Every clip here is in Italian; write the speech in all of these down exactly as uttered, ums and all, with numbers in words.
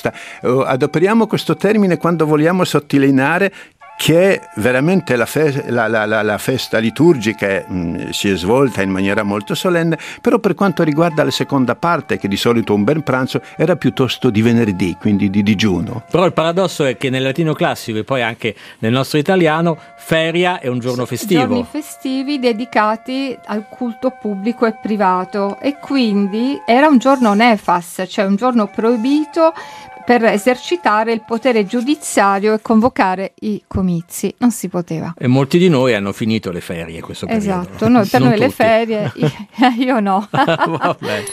festa. Uh, adoperiamo questo termine quando vogliamo sottolineare che veramente la, fe- la, la, la, la festa liturgica mh, si è svolta in maniera molto solenne, però per quanto riguarda la seconda parte, che di solito un bel pranzo, era piuttosto di venerdì, quindi di digiuno. Però il paradosso è che nel latino classico e poi anche nel nostro italiano, feria è un giorno festivo. Giorni festivi dedicati al culto pubblico e privato, e quindi era un giorno nefas, cioè un giorno proibito per esercitare il potere giudiziario e convocare i comizi. Non si poteva. E molti di noi hanno finito le ferie questo periodo. Esatto, noi, per non noi tutti. le ferie, io, io no. Vabbè.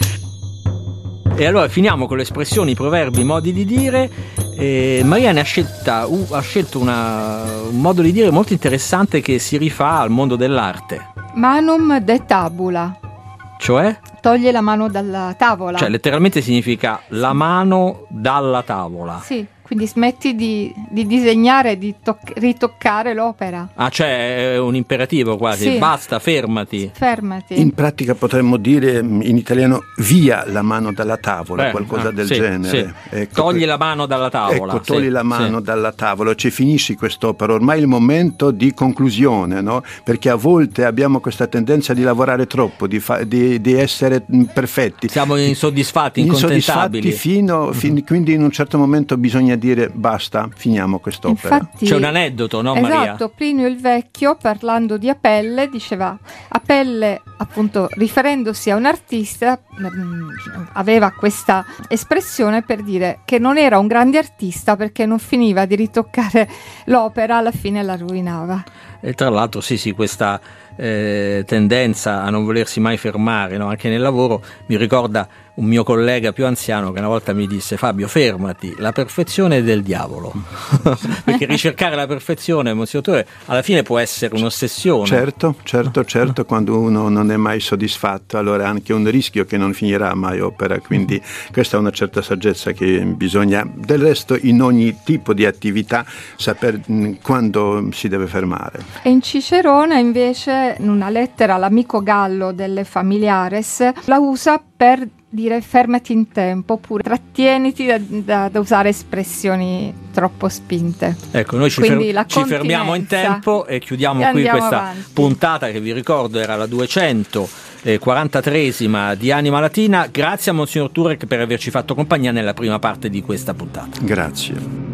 E allora finiamo con le espressioni, i proverbi, i modi di dire. E Marianne ha, scelta, uh, ha scelto una, un modo di dire molto interessante che si rifà al mondo dell'arte. Manum de tabula. Cioè? Toglie la mano dalla tavola. Cioè letteralmente significa la mano dalla tavola. Sì, quindi smetti di, di disegnare, di toc- ritoccare l'opera. Ah, cioè è un imperativo quasi. Sì. Basta, fermati. Fermati. In pratica potremmo dire in italiano via la mano dalla tavola, Beh, qualcosa ah, del sì, genere. sì. Ecco, Togli la mano dalla tavola. Ecco, togli sì, la mano sì. dalla tavola, cioè finisci quest'opera, ormai è il momento di conclusione, no? Perché a volte abbiamo questa tendenza di lavorare troppo, di, fa- di, di essere perfetti. Siamo insoddisfatti, insoddisfatti incontentabili. fino, fin- quindi in un certo momento bisogna dire basta, finiamo quest'opera. Infatti, C'è un aneddoto, no Maria? esatto, Plinio il Vecchio, parlando di Apelle, diceva: Apelle, appunto riferendosi a un artista, mh, aveva questa espressione per dire che non era un grande artista perché non finiva di ritoccare l'opera, alla fine la rovinava. E tra l'altro sì sì questa eh, tendenza a non volersi mai fermare, no? Anche nel lavoro mi ricorda un mio collega più anziano che una volta mi disse: Fabio, fermati, la perfezione è del diavolo. Perché ricercare la perfezione, Monsignor, alla fine può essere un'ossessione. Certo, certo, certo, quando uno non è mai soddisfatto, allora è anche un rischio che non finirà mai opera, quindi questa è una certa saggezza che bisogna, del resto in ogni tipo di attività, saper mh, quando si deve fermare. E in Cicerone invece, in una lettera all'amico Gallo delle Familiares, la usa per dire fermati in tempo, oppure trattieniti da, da, da usare espressioni troppo spinte. Ecco, noi ci, fer- ci fermiamo in tempo e chiudiamo e qui questa avanti. puntata che vi ricordo era la duecentoquarantatreesima di Anima Latina. Grazie a Monsignor Turek per averci fatto compagnia nella prima parte di questa puntata. Grazie.